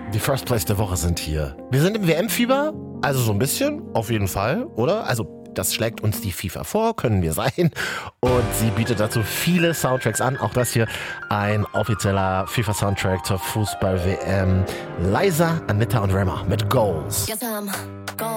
Die First Place der Woche sind hier. Wir sind im WM-Fieber, also so ein bisschen, auf jeden Fall, oder? Also das schlägt uns die FIFA vor, können wir sein. Und sie bietet dazu viele Soundtracks an. Auch das hier ein offizieller FIFA-Soundtrack zur Fußball-WM. Liza, Anita und Rema mit Goals.